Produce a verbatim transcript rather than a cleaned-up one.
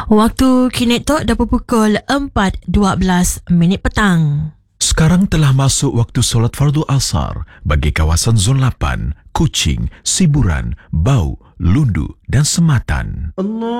Waktu kini tok dah pukul empat dua belas minit petang. Sekarang telah masuk waktu solat fardu asar bagi kawasan Zon lapan, Kuching, Siburan, Bau, Lundu dan Sematan. Allah